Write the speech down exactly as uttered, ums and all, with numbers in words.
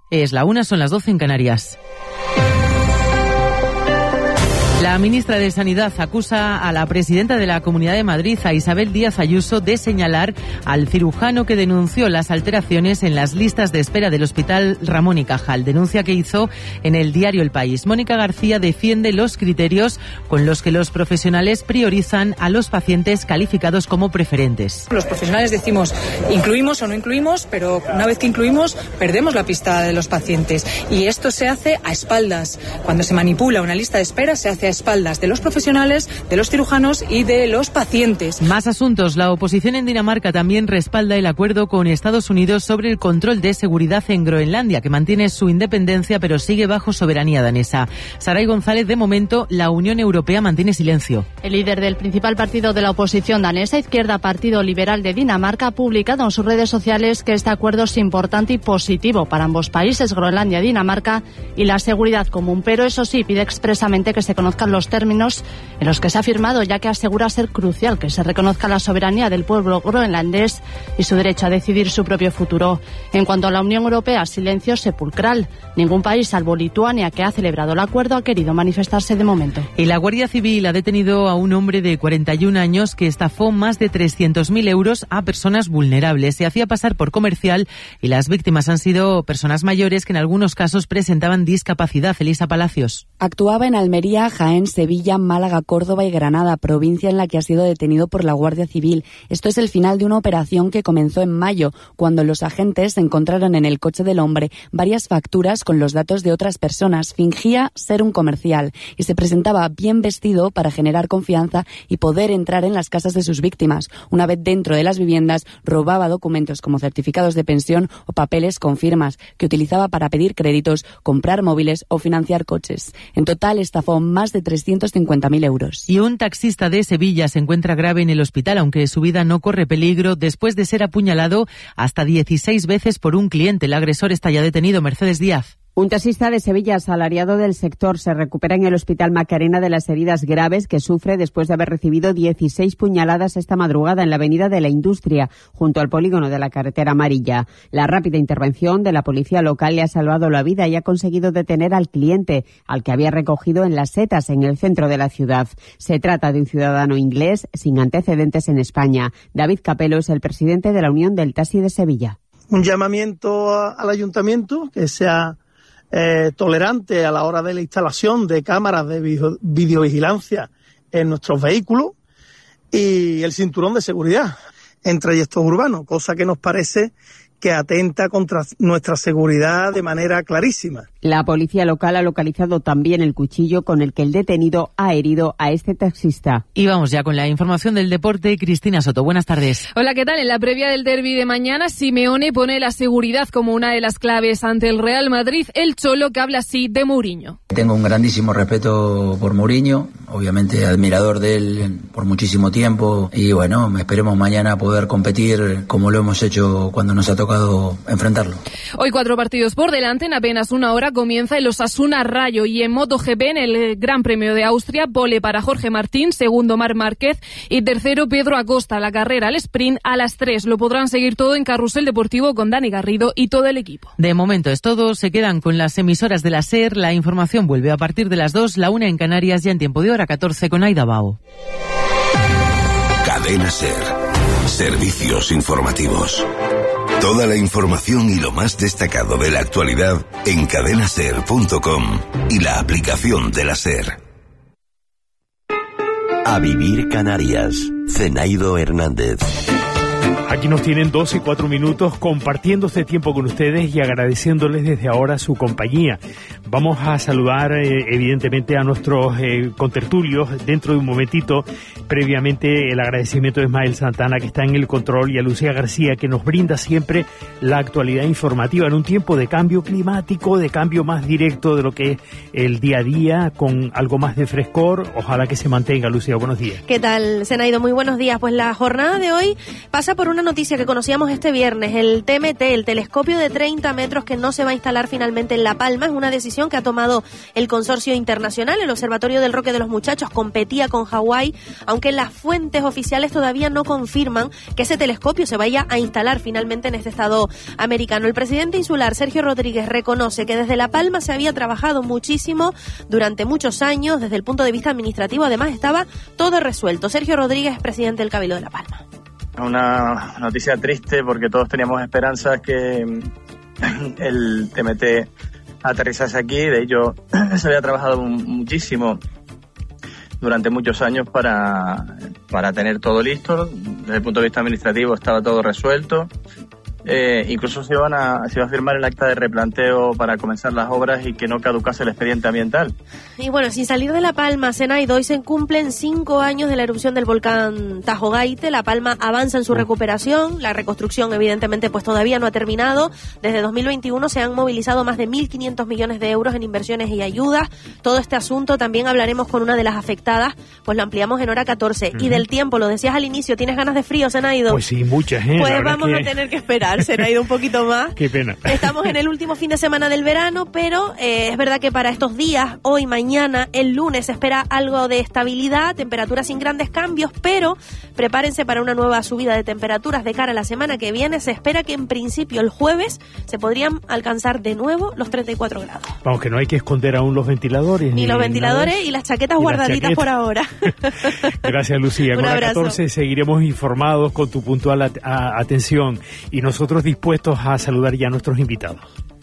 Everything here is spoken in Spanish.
Es la una, son las doce en Canarias. La ministra de Sanidad acusa a la presidenta de la Comunidad de Madrid, a Isabel Díaz Ayuso, de señalar al cirujano que denunció las alteraciones en las listas de espera del Hospital Ramón y Cajal. Denuncia que hizo en el diario El País. Mónica García defiende los criterios con los que los profesionales priorizan a los pacientes calificados como preferentes. Los profesionales decimos incluimos o no incluimos, pero una vez que incluimos perdemos la pista de los pacientes. Y esto se hace a espaldas. Cuando se manipula una lista de espera se hace a espaldas de los profesionales, de los cirujanos y de los pacientes. Más asuntos. La oposición en Dinamarca también respalda el acuerdo con Estados Unidos sobre el control de seguridad en Groenlandia, que mantiene su independencia pero sigue bajo soberanía danesa. Saray González, de momento, la Unión Europea mantiene silencio. El líder del principal partido de la oposición danesa, Izquierda Partido Liberal de Dinamarca, ha publicado en sus redes sociales que este acuerdo es importante y positivo para ambos países, Groenlandia y Dinamarca, y la seguridad común. Pero eso sí, pide expresamente que se conozcan los términos en los que se ha firmado, ya que asegura ser crucial que se reconozca la soberanía del pueblo groenlandés y su derecho a decidir su propio futuro. En cuanto a la Unión Europea, silencio sepulcral. Ningún país, salvo Lituania, que ha celebrado el acuerdo, ha querido manifestarse de momento. Y la Guardia Civil ha detenido a un hombre de cuarenta y un años que estafó más de trescientos mil euros a personas vulnerables. Se hacía pasar por comercial y las víctimas han sido personas mayores que en algunos casos presentaban discapacidad. Elisa Palacios. Actuaba en Almería, Jaén, Sevilla, Málaga, Córdoba y Granada, provincia en la que ha sido detenido por la Guardia Civil. Esto es el final de una operación que comenzó en mayo, cuando los agentes encontraron en el coche del hombre varias facturas con los datos de otras personas. Fingía ser un comercial y se presentaba bien vestido para generar confianza y poder entrar en las casas de sus víctimas. Una vez dentro de las viviendas, robaba documentos como certificados de pensión o papeles con firmas que utilizaba para pedir créditos, comprar móviles o financiar coches. En total, estafó más de trescientos cincuenta mil euros. Y un taxista de Sevilla se encuentra grave en el hospital, aunque su vida no corre peligro después de ser apuñalado hasta dieciséis veces por un cliente. El agresor está ya detenido. Mercedes Díaz. Un taxista de Sevilla, asalariado del sector, se recupera en el Hospital Macarena de las heridas graves que sufre después de haber recibido dieciséis puñaladas esta madrugada en la Avenida de la Industria, junto al polígono de la carretera amarilla. La rápida intervención de la policía local le ha salvado la vida y ha conseguido detener al cliente, al que había recogido en Las Setas, en el centro de la ciudad. Se trata de un ciudadano inglés sin antecedentes en España. David Capello es el presidente de la Unión del Taxi de Sevilla. Un llamamiento al ayuntamiento que sea Eh, tolerante a la hora de la instalación de cámaras de video, videovigilancia en nuestros vehículos y el cinturón de seguridad en trayectos urbanos, cosa que nos parece que atenta contra nuestra seguridad de manera clarísima. La policía local ha localizado también el cuchillo con el que el detenido ha herido a este taxista. Y vamos ya con la información del deporte. Cristina Soto, buenas tardes. Hola, ¿qué tal? En la previa del derbi de mañana, Simeone pone la seguridad como una de las claves ante el Real Madrid. El Cholo, que habla así de Mourinho. Tengo un grandísimo respeto por Mourinho, obviamente admirador de él por muchísimo tiempo y bueno, esperemos mañana poder competir como lo hemos hecho cuando nos ha tocado enfrentarlo. Hoy cuatro partidos por delante. En apenas una hora comienza el Osasuna Rayo y en MotoGP, en el Gran Premio de Austria, pole para Jorge Martín, segundo Marc Márquez y tercero Pedro Acosta. La carrera al sprint a las tres. Lo podrán seguir todo en Carrusel Deportivo con Dani Garrido y todo el equipo. De momento es todo. Se quedan con las emisoras de la SER. La información vuelve a partir de las dos, la una en Canarias, ya en tiempo de hora catorce con Aida Bao. Cadena SER. Servicios informativos. Toda la información y lo más destacado de la actualidad en cadena ser punto com y la aplicación de la SER. A vivir Canarias. Zenaido Hernández. Aquí nos tienen dos y cuatro minutos compartiendo este tiempo con ustedes y agradeciéndoles desde ahora su compañía. Vamos a saludar eh, evidentemente a nuestros eh, contertulios dentro de un momentito. Previamente el agradecimiento de Ismael Santana, que está en el control, y a Lucía García, que nos brinda siempre la actualidad informativa en un tiempo de cambio climático, de cambio más directo de lo que es el día a día, con algo más de frescor. Ojalá que se mantenga. Lucía, buenos días. ¿Qué tal, Zenaido? Muy buenos días. Pues la jornada de hoy pasa por una noticia que conocíamos este viernes, el T M T, el telescopio de treinta metros que no se va a instalar finalmente en La Palma, es una decisión que ha tomado el consorcio internacional. El Observatorio del Roque de los Muchachos competía con Hawái, aunque las fuentes oficiales todavía no confirman que ese telescopio se vaya a instalar finalmente en este estado americano. El presidente insular, Sergio Rodríguez, reconoce que desde La Palma se había trabajado muchísimo durante muchos años, desde el punto de vista administrativo, además estaba todo resuelto. Sergio Rodríguez, presidente del Cabildo de La Palma. Una noticia triste porque todos teníamos esperanzas que el T M T aterrizase aquí. De ello se había trabajado muchísimo durante muchos años para, para tener todo listo. Desde el punto de vista administrativo estaba todo resuelto. Eh, incluso se, iban a, se iba a firmar el acta de replanteo para comenzar las obras y que no caducase el expediente ambiental. Y bueno, sin salir de La Palma, Zenaido, hoy se cumplen cinco años de la erupción del volcán Tajo Gaite. La Palma avanza en su recuperación. La reconstrucción, evidentemente, pues todavía no ha terminado. Desde dos mil veintiuno se han movilizado más de mil quinientos millones de euros en inversiones y ayudas. Todo este asunto también hablaremos con una de las afectadas, pues lo ampliamos en hora catorce. Uh-huh. Y del tiempo, lo decías al inicio, ¿tienes ganas de frío, Zenaido? Pues sí, muchas, ¿eh? Pues vamos que... a tener que esperar. Se ha ido un poquito más. Qué pena. Estamos en el último fin de semana del verano, pero eh, es verdad que para estos días, hoy, mañana, el lunes, se espera algo de estabilidad, temperaturas sin grandes cambios, pero prepárense para una nueva subida de temperaturas de cara a la semana que viene. Se espera que en principio el jueves se podrían alcanzar de nuevo los treinta y cuatro grados. Vamos, que no hay que esconder aún los ventiladores. Ni, ni los ventiladores nada. Y las chaquetas y guardaditas por ahora. Gracias, Lucía. Un con abrazo. la catorce seguiremos informados con tu puntual at- a- atención y nosotros dispuestos a saludar ya a nuestros invitados.